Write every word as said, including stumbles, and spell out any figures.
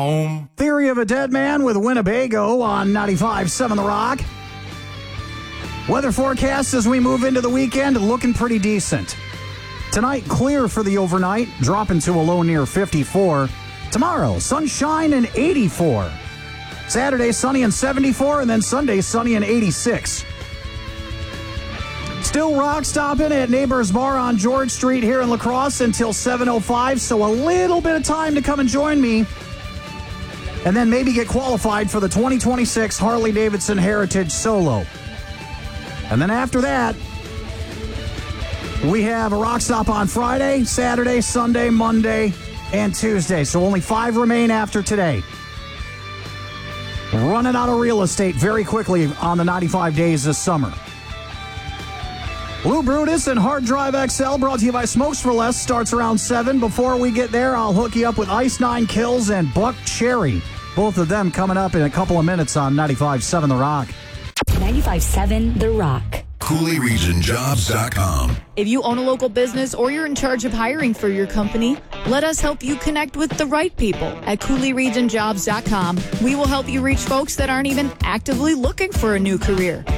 home. Theory of a Dead Man with Winnebago on ninety-five point seven The Rock. Weather forecast as we move into the weekend, looking pretty decent. Tonight, clear for the overnight, dropping to a low near fifty-four. Tomorrow, sunshine and eighty-four. Saturday, sunny and seventy-four, and then Sunday, sunny and eighty-six. Still rock stopping at Neighbors Bar on George Street here in La Crosse until seven oh five, so a little bit of time to come and join me. And then maybe get qualified for the twenty twenty-six Harley-Davidson Heritage Solo. And then after that, we have a rock stop on Friday, Saturday, Sunday, Monday, and Tuesday. So only five remain after today. Running out of real estate very quickly on the ninety-five days this summer. Blue Brutus and Hard Drive X L brought to you by Smokes for Less starts around seven. Before we get there, I'll hook you up with Ice Nine Kills and Buck Cherry. Both of them coming up in a couple of minutes on ninety-five point seven The Rock. ninety-five point seven The Rock. Cooley Region Jobs dot com. If you own a local business or you're in charge of hiring for your company, let us help you connect with the right people at Cooley Region Jobs dot com. We will help you reach folks that aren't even actively looking for a new career.